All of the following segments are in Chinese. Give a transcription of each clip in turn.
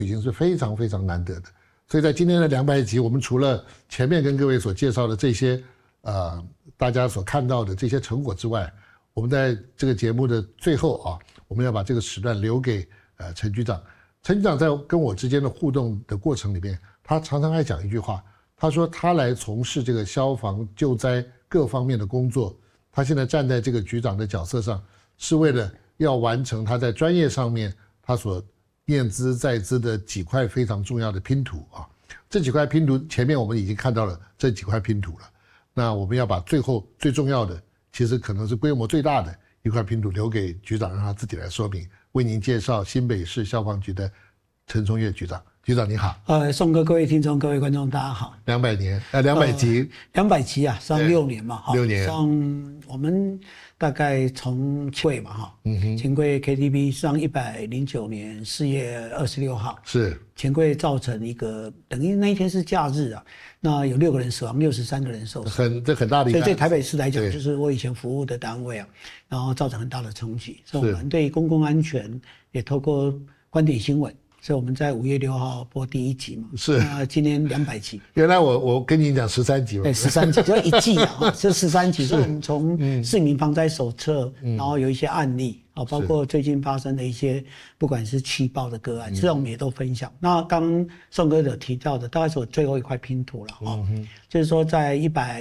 已经是非常非常难得的。所以在今天的200集，我们除了前面跟各位所介绍的这些大家所看到的这些成果之外，我们在这个节目的最后啊，我们要把这个时段留给陈局长。陈局长在跟我之间的互动的过程里面，他常常爱讲一句话，他说他来从事这个消防救灾各方面的工作，他现在站在这个局长的角色上，是为了要完成他在专业上面他所念兹在兹的几块非常重要的拼图啊。这几块拼图前面我们已经看到了这几块拼图了，那我们要把最后最重要的，其实可能是规模最大的一块拼图留给局长，让他自己来说明。为您介绍新北市消防局的陈聪岳局长。局长你好。 宋哥，各位听众，各位观众，大家好。 200集 ，200集啊，上6年嘛 ，6年。 上我们大概从钱柜嘛哈，钱柜 KTV 上109年4月26号， 是钱柜造成一个等于那一天是假日啊，那有6个人死亡，63个人受伤， 这很大的一个。 所以在台北市来讲，就是我以前服务的单位啊，然后造成很大的冲击，所以我们对公共安全也透过观点新闻。所以我们在5月6号播第1集嘛， 是。 那今年200集。 原来我跟你讲13集嘛。 对，13集，就1季啊，这13集。所以我们从市民防灾手册，然后有一些案例啊，包括最近发生的一些，不管是气爆的个案，这我们也都分享。那刚宋哥有提到的，大概是我最后一块拼图了啊，就是说在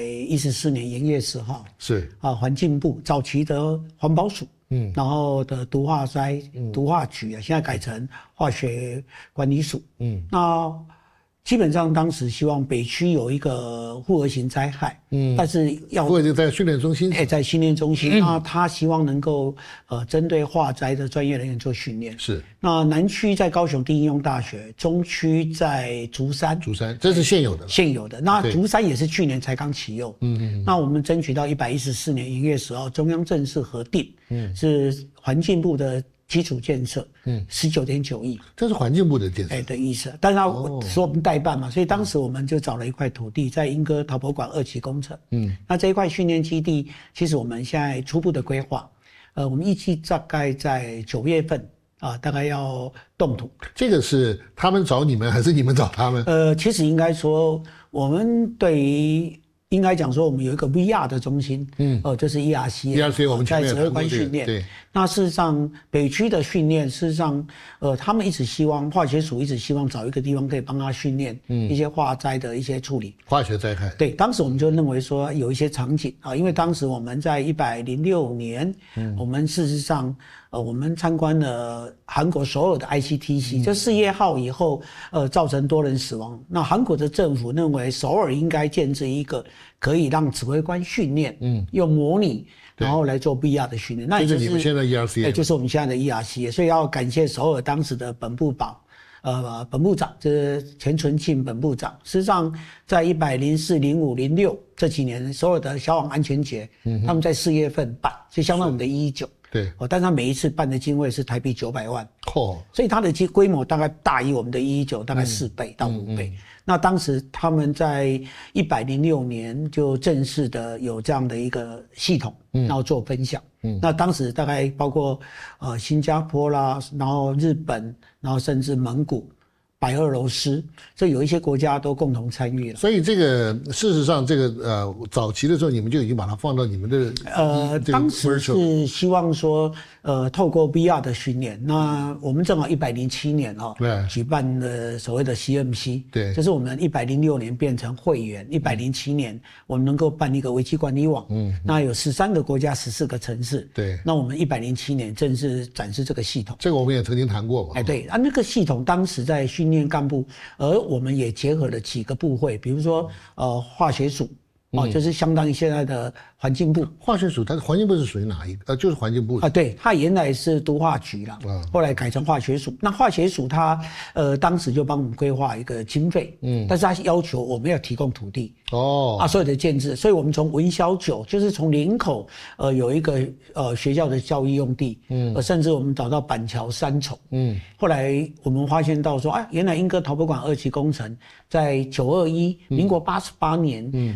114年元月10号， 是啊，环境部早期的环保署。然后的毒化灾、毒化局啊，现在改成化学管理署。那基本上当时希望北区有一个复合型灾害，但是要复合型在训练中心， 在训练中心。那他希望能够针对化灾的专业人员做训练。 是。 那南区在高雄第一应用大学，中区在竹山， 这是现有的。 现有的。那竹山也是去年才刚启用。那我们争取到114年元月10号，中央正式核定，是环境部的基础建设，19.9亿， 这是环境部的建设的意思。但是他说我们代办嘛，所以当时我们就找了一块土地在莺歌陶博馆2期工程。那这一块训练基地，其实我们现在初步的规划，我们预计大概在9月份啊，大概要动土。 这个是他们找你们还是你们找他们？ 其实应该说，我们对于应该讲说，我们有一个 VR 的中心，就是 ERC， 我们在指挥官训练。对，那事实上北区的训练，事实上，他们一直希望化学署一直希望找一个地方可以帮他训练一些化灾的一些处理， 化学灾害。 对，当时我们就认为说有一些场景啊，因为当时我们在106年，我们事实上，我们参观了韩国首尔的 ICTC，就4月号以后，造成多人死亡。那韩国的政府认为首尔应该建置一个可以让指挥官训练，用模拟，然后来做 VR 的训练。那也就是你们现在 ERC， 就是我们现在的 ERC， 所以要感谢首尔当时的本部长，就是钱纯庆本部长。事实上，在104、05、06这几年，首尔的消防安全节，他们在4月份办，就相当于我们的119。 对， 但是他每一次办的经费是台币900万，所以它的规模大概大于我们的119大概4倍到5倍。那当时他们在106年就正式的有这样的一个系统，然后做分享。那当时大概包括新加坡啦，然后日本，然后甚至蒙古、白俄罗斯，所以有一些国家都共同参与了。 所以这个事实上，这个早期的时候，你们就已经把它放到你们的当时是希望说，透过 VR 的训练，那我们正好107年举办了所谓的 CMC， 对， 就是我们106年变成会员，107年我们能够办一个危机管理网，那有13个国家14个城市， 对， 那我们107年正式展示这个系统， 这个我们也曾经谈过嘛， 对，那个系统当时在训练干部，而我们也结合了几个部会，比如说化学署。就是相当于现在的环境部。 化学署，它的环境部是属于哪一个？就是环境部啊，对，它原来是毒化局啦，后来改成化学署。那化学署它当时就帮我们规划一个经费，但是它要求我们要提供土地所有的建制，所以我们从文霄9就是从林口有一个学校的教育用地，甚至我们找到板桥3重，后来我们发现到说，原来莺歌陶博馆2期工程在921民国88年就有一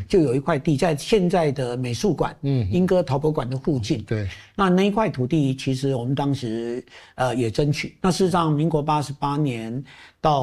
块地在现在的美术馆，莺歌陶博馆的附近。 对， 那一块土地其实我们当时也争取。那事实上，民国88年到